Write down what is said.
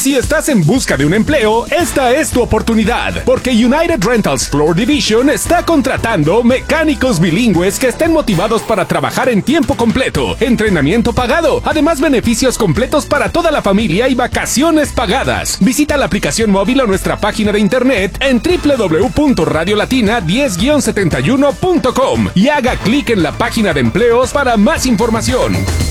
si estás en busca de un empleo, esta es tu oportunidad, porque United Rentals Floor Division está contratando mecánicos bilingües que estén motivados para trabajar en tiempo completo, entrenamiento pagado, además beneficios completos para toda la familia y vacaciones pagadas. Visita la aplicación móvil o nuestra página de internet en www.radiolatina10-71.com y haga clic en la página de empleos para más información.